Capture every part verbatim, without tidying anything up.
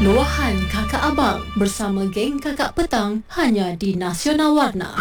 Luahan Kakak Abang bersama geng Kakak Petang hanya di Nasional Warna.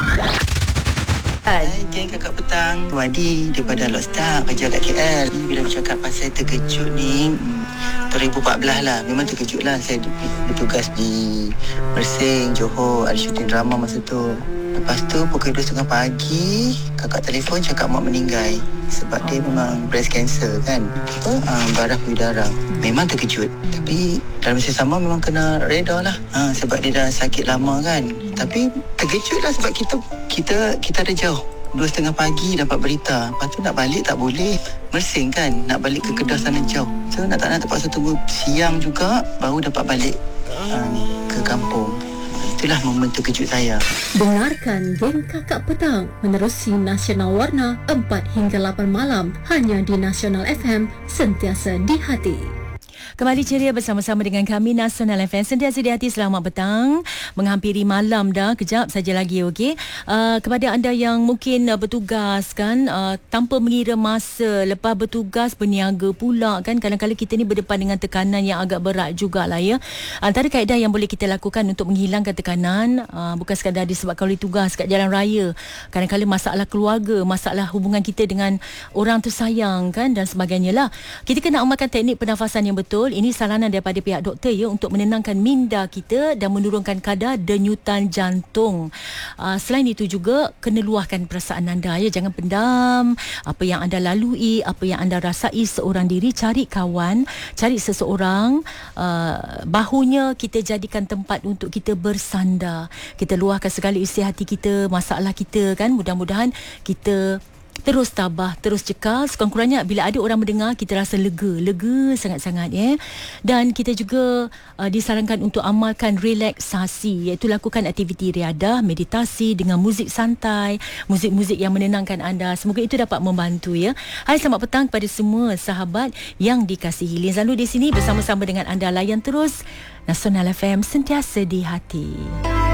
Hai, geng Kakak Petang. Wadi daripada Lot Star kerja kat K L. Bila bercakap pasal terkejut ni, dua ribu empat belas lah. Memang terkejut lah. Saya bertugas di Mersing, Johor. Ada syuting drama masa tu. Lepas tu pukul dua tiga puluh pagi, kakak telefon cakap mak meninggal. Sebab dia memang breast cancer kan. Uh, Barah payudara. Memang terkejut. Tapi dalam masa sama memang kena reda lah. Uh, sebab dia dah sakit lama kan. Tapi terkejut lah sebab kita kita kita ada jauh. Dua setengah pagi dapat berita. Lepas tu nak balik tak boleh. Mersing kan. Nak balik ke Kedah sana jauh. So nak tak nak terpaksa tunggu siang juga baru dapat balik uh, ke kampung. Itulah momen terkejut saya. Dengarkan geng Kakak Petang menerusi Nasional Warna empat hingga lapan malam hanya di Nasional F M, sentiasa di hati. Kembali ceria bersama-sama dengan kami Nasional F M, sentiasa di hati. Selamat petang, menghampiri malam dah, kejap saja lagi. Okey, uh, kepada anda yang mungkin uh, bertugas kan, uh, tanpa mengira masa, lepas bertugas berniaga pula kan, kadang-kadang kita ni berdepan dengan tekanan yang agak berat jugalah ya. Antara kaedah yang boleh kita lakukan untuk menghilangkan tekanan, uh, bukan sekadar disebabkan oleh tugas kat jalan raya, kadang-kadang masalah keluarga, masalah hubungan kita dengan orang tersayang kan, dan sebagainya lah. Kita kena amalkan teknik pernafasan yang betul. Ini saranan daripada pihak doktor ya, untuk menenangkan minda kita dan menurunkan kadar denyutan jantung. Uh, selain itu juga kena luahkan perasaan anda ya, jangan pendam apa yang anda lalui, apa yang anda rasai seorang diri. Cari kawan, cari seseorang, uh, bahunya kita jadikan tempat untuk kita bersandar. Kita luahkan segala isi hati kita, masalah kita kan. Mudah-mudahan kita terus tabah, terus cekal. Sekurang-kurangnya bila ada orang mendengar, kita rasa lega, lega sangat-sangat ya. Dan kita juga uh, disarankan untuk amalkan relaksasi, iaitu lakukan aktiviti riadah, meditasi dengan muzik santai, muzik-muzik yang menenangkan anda. Semoga itu dapat membantu ya. Hai, selamat petang kepada semua sahabat yang dikasihi. Lin Zanlu di sini bersama-sama dengan anda, layan terus Nasional F M, sentiasa di hati.